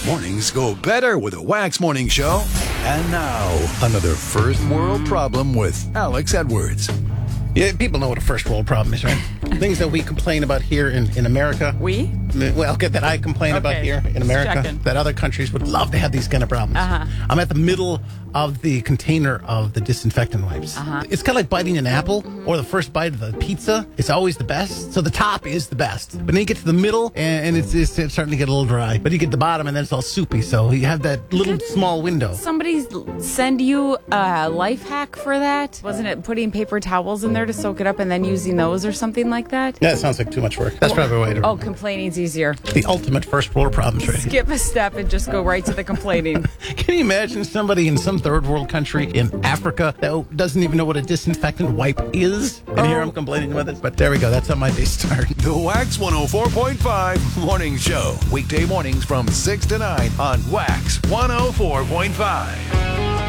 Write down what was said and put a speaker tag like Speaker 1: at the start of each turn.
Speaker 1: Mornings go better with a Wax Morning Show. And now, another first world problem with Alex Edwards.
Speaker 2: Yeah, people know what a first world problem is, right? Things that we complain about here in America.
Speaker 3: We?
Speaker 2: Well, that I complain about here in America.
Speaker 3: Checking.
Speaker 2: That other countries would love to have these kind of problems. I'm at the middle of the container of the disinfectant wipes. It's kind of like biting an apple or the first bite of the pizza. It's always the best. So the top is the best. But then you get to the middle and it's starting to get a little dry. But you get the bottom and then it's all soupy. So you have that little small window.
Speaker 3: Somebody send you a life hack for that? Wasn't it putting paper towels in there to soak it up and then using those or something like that?
Speaker 2: Yeah, that sounds like too much work. That's probably a way to...
Speaker 3: Oh, complaining's easier.
Speaker 2: The ultimate first world problems, right?
Speaker 3: Skip a step and just go right to the complaining.
Speaker 2: Can you imagine somebody in some third world country in Africa that doesn't even know what a disinfectant wipe is? And here I'm complaining with it. But there we go. That's how my day started.
Speaker 1: The Wax 104.5 Morning Show. Weekday mornings from 6 to 9 on Wax 104.5.